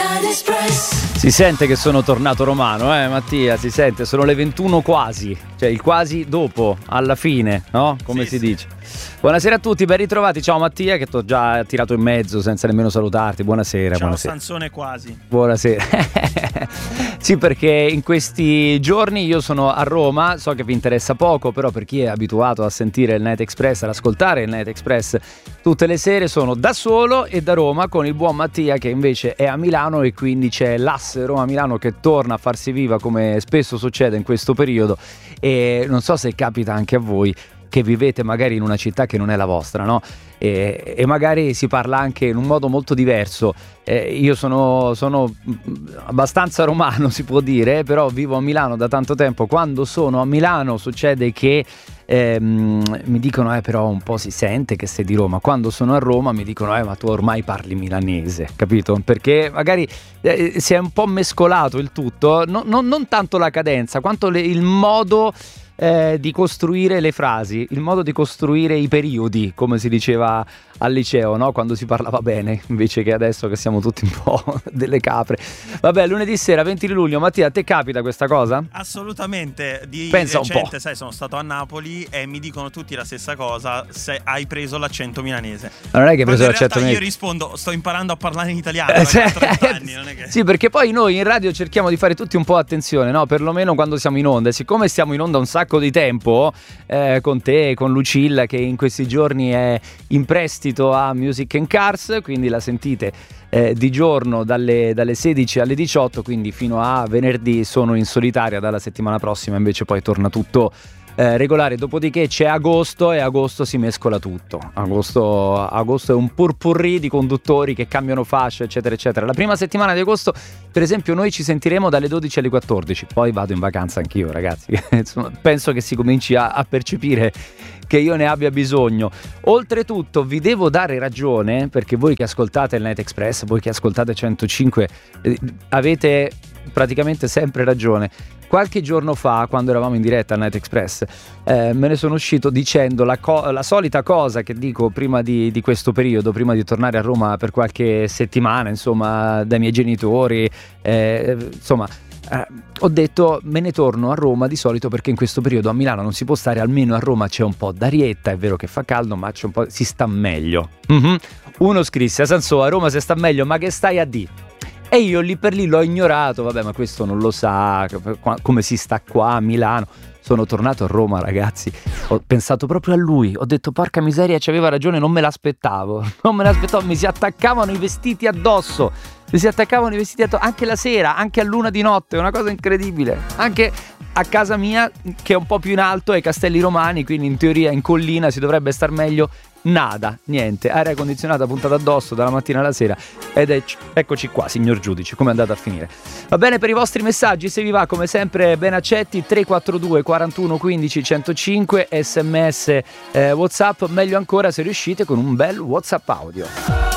Si sente che sono tornato romano, Mattia, si sente, sono le 21 quasi, cioè il quasi dopo, alla fine, no? Come si dice. Buonasera a tutti, ben ritrovati, ciao Mattia che ti ho già tirato in mezzo senza nemmeno salutarti, buonasera. Ciao buonasera. Sansone quasi. Buonasera. Sì, perché in questi giorni io sono a Roma, so che vi interessa poco, però per chi è abituato a sentire il Night Express, ad ascoltare il Night Express tutte le sere, sono da solo e da Roma con il buon Mattia che invece è a Milano e quindi c'è l'asse Roma-Milano che torna a farsi viva come spesso succede in questo periodo e non so se capita anche a voi che vivete magari in una città che non è la vostra, no? E magari si parla anche in un modo molto diverso. Io sono abbastanza romano, si può dire, però vivo a Milano da tanto tempo. Quando sono a Milano succede che mi dicono però un po' si sente che sei di Roma. Quando sono a Roma mi dicono ma tu ormai parli milanese, capito? Perché magari si è un po' mescolato il tutto, non tanto la cadenza quanto il modo di costruire le frasi, il modo di costruire i periodi, come si diceva al liceo, no? Quando si parlava bene, invece che adesso che siamo tutti un po' delle capre. Vabbè, lunedì sera, 20 luglio, Mattia, a te capita questa cosa? Assolutamente, di Pensa recente, un po'. sai, sono stato a Napoli e mi dicono tutti la stessa cosa, se hai preso l'accento milanese. Ma non è che hai preso l'accento milanese. Io rispondo, sto imparando a parlare in italiano, ho 30 anni, non è che... Sì, perché poi noi in radio cerchiamo di fare tutti un po' attenzione, no? Perlomeno quando siamo in onda. Siccome stiamo in onda un sacco di tempo, con te, con Lucilla, che in questi giorni è in prestito a Music and Cars, quindi la sentite di giorno dalle 16 alle 18, quindi fino a venerdì sono in solitaria, dalla settimana prossima invece poi torna tutto regolare, dopodiché c'è agosto e agosto si mescola tutto. Agosto è un purpurri di conduttori che cambiano fascia eccetera eccetera. La prima settimana di agosto per esempio noi ci sentiremo dalle 12 alle 14, poi vado in vacanza anch'io ragazzi. Insomma, penso che si cominci a percepire che io ne abbia bisogno. Oltretutto vi devo dare ragione, perché voi che ascoltate il Night Express, voi che ascoltate 105 avete praticamente sempre ragione. Qualche giorno fa, quando eravamo in diretta al Night Express, me ne sono uscito dicendo la solita cosa che dico prima di questo periodo, prima di tornare a Roma per qualche settimana, insomma, dai miei genitori, ho detto me ne torno a Roma di solito perché in questo periodo a Milano non si può stare, almeno a Roma c'è un po' d'arietta, è vero che fa caldo ma c'è un po', si sta meglio. Uno scrisse a Sansò, a Roma si sta meglio, ma che stai a di? E io lì per lì l'ho ignorato, vabbè ma questo non lo sa, come si sta qua a Milano. Sono tornato a Roma ragazzi, ho pensato proprio a lui, ho detto porca miseria, c'aveva ragione, non me l'aspettavo, mi si attaccavano i vestiti addosso, anche la sera, anche a luna di notte, è una cosa incredibile, anche a casa mia che è un po' più in alto ai Castelli Romani, quindi in teoria in collina si dovrebbe star meglio. Nada, niente, aria condizionata puntata addosso dalla mattina alla sera ed eccoci qua signor giudice, come è andata a finire. Va bene, per i vostri messaggi se vi va come sempre ben accetti, 342 41 15 105, sms WhatsApp, meglio ancora se riuscite con un bel WhatsApp audio.